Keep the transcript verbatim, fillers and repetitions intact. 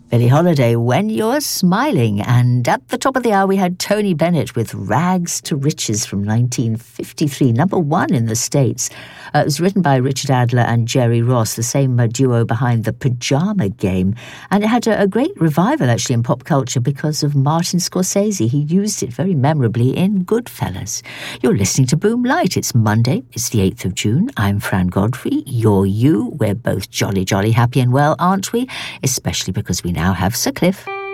Billie Holiday, When You're Smiling. And at the top of the hour, we had Tony Bennett with Rags to Riches from nineteen fifty-three, number one in the States. Uh, it was written by Richard Adler and Jerry Ross, the same uh, duo behind The Pajama Game. And it had a, a great revival, actually, in pop culture because of Martin Scorsese. He used it very memorably in Goodfellas. You're listening to Boom Light. It's Monday. It's the eighth of June. I'm Fran Godfrey. You're you. We're both jolly, jolly happy and well, aren't we? Especially because we now have Sir Cliff.